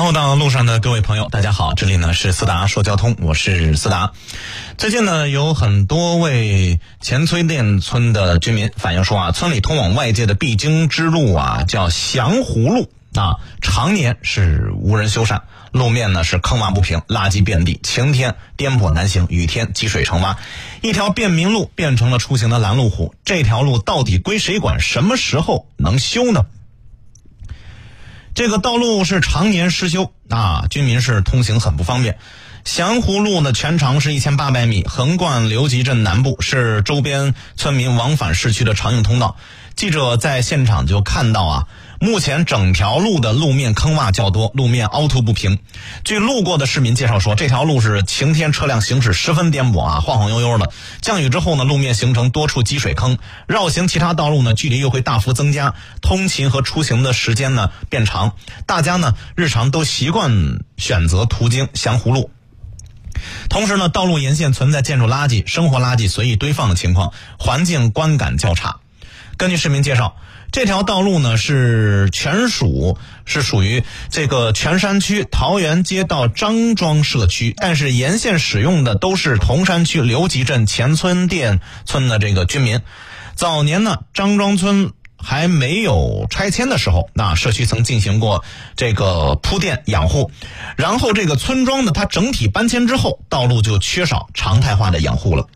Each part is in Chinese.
问候到路上的各位朋友，大家好，这里呢是思达说交通，我是思达。最近呢有很多位前崔店村的居民反映说村里通往外界的必经之路叫祥湖路常年是无人修缮，路面呢是坑洼不平，垃圾遍地，晴天颠簸难行，雨天积水成洼，一条便民路变成了出行的拦路虎。这条路到底归谁管？什么时候能修呢？这个道路是常年失修居民是通行很不方便。祥湖路呢全长是1800米，横贯刘集镇南部，是周边村民往返市区的常用通道。记者在现场就看到目前整条路的路面坑洼较多，路面凹凸不平。据路过的市民介绍说，这条路是晴天车辆行驶十分颠簸晃晃悠悠的。降雨之后呢，路面形成多处积水坑，绕行其他道路呢距离又会大幅增加，通勤和出行的时间呢变长。大家呢日常都习惯选择途经祥湖路。同时呢，道路沿线存在建筑垃圾、生活垃圾随意堆放的情况，环境观感较差。根据市民介绍，这条道路呢是属于这个全山区桃源街道张庄社区，但是沿线使用的都是铜山区刘集镇前村店村的这个居民。早年呢，张庄村还没有拆迁的时候，社区曾进行过这个铺垫养护，然后这个村庄呢它整体搬迁之后，道路就缺少常态化的养护了。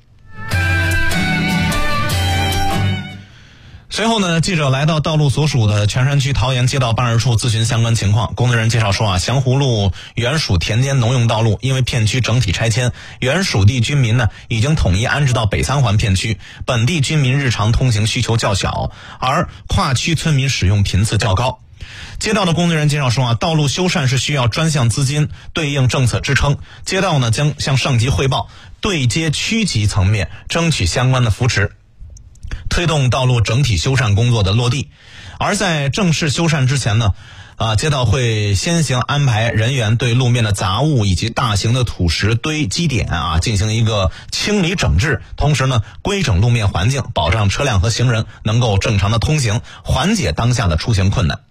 随后呢，记者来到道路所属的全山区桃源街道办事处咨询相关情况。工作人员介绍说祥湖路原属田间农用道路，因为片区整体拆迁，原属地居民呢已经统一安置到北三环片区，本地居民日常通行需求较小，而跨区村民使用频次较高。街道的工作人员介绍说道路修缮是需要专项资金对应政策支撑，街道呢将向上级汇报，对接区级层面争取相关的扶持，推动道路整体修缮工作的落地。而在正式修缮之前呢，街道会先行安排人员对路面的杂物以及大型的土石堆积点进行一个清理整治，同时呢规整路面环境，保障车辆和行人能够正常的通行，缓解当下的出行困难。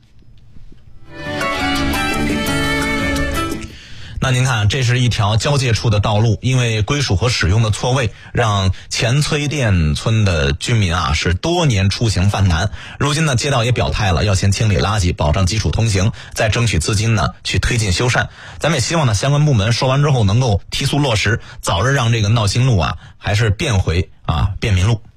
那您看，这是一条交界处的道路，因为归属和使用的错位，让前崔店村的居民是多年出行犯难。如今呢，街道也表态了，要先清理垃圾，保障基础通行，再争取资金呢去推进修缮。咱们也希望呢，相关部门说完之后能够提速落实，早日让这个闹心路还是变回便民路。